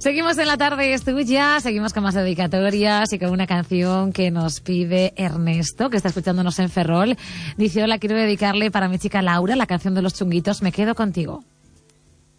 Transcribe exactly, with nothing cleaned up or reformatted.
Seguimos en La Tarde es Tuya, seguimos con más dedicatorias y con una canción que nos pide Ernesto, que está escuchándonos en Ferrol. Dice: hola, quiero dedicarle para mi chica Laura la canción de Los Chunguitos, Me quedo contigo.